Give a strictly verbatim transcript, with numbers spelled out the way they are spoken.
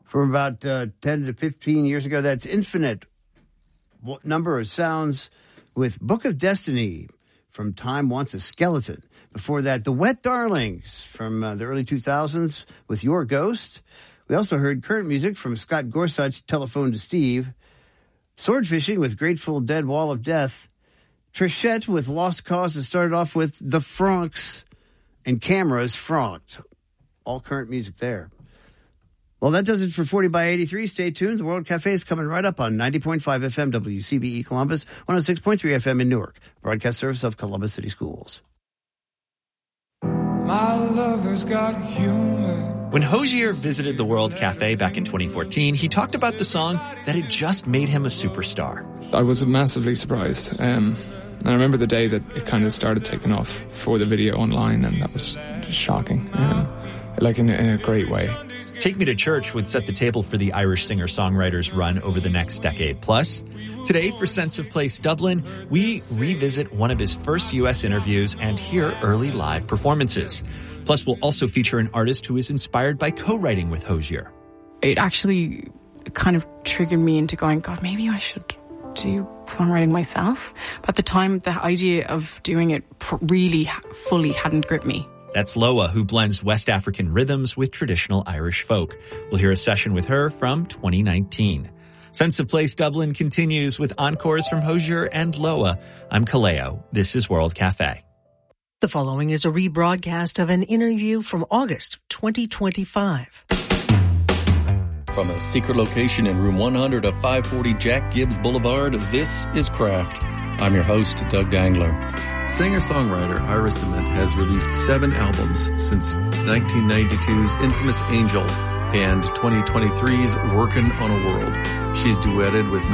From about uh, ten to fifteen years ago. That's Infinite Number of Sounds with Book of Destiny from Time Wants a Skeleton. Before that, The Wet Darlings from uh, the early two thousands with Your Ghost. We also heard current music from Scott Gorsuch, Telephone to Steve. Sword Fishing with Grateful Dead, Wall of Death. Trechette with Lost Cause. It started off with The Francs and Cameras Franked. All current music there. Well, that does it for forty by eighty-three. Stay tuned. The World Cafe is coming right up on ninety point five F M W C B E Columbus, one oh six point three F M in Newark. Broadcast service of Columbus City Schools. My lover's got humor. When Hozier visited the World Cafe back in twenty fourteen, he talked about the song that had just made him a superstar. I was massively surprised. Um, I remember the day that it kind of started taking off for the video online, and that was just shocking, um, like in, in a great way. Take Me to Church would set the table for the Irish singer-songwriter's run over the next decade. Plus, today for Sense of Place Dublin, we revisit one of his first U S interviews and hear early live performances. Plus, we'll also feature an artist who is inspired by co-writing with Hozier. It actually kind of triggered me into going, God, maybe I should do songwriting myself. But at the time, the idea of doing it really fully hadn't gripped me. That's Loa, who blends West African rhythms with traditional Irish folk. We'll hear a session with her from twenty nineteen. Sense of Place Dublin continues with encores from Hozier and Loa. I'm Kaleo. This is World Cafe. The following is a rebroadcast of an interview from August twenty twenty-five. From a secret location in room one hundred of five forty Jack Gibbs Boulevard, this is Craft. I'm your host, Doug Dangler. Singer-songwriter Iris DeMent has released seven albums since nineteen ninety-two's Infamous Angel and twenty twenty-three's Workin' on a World. She's duetted with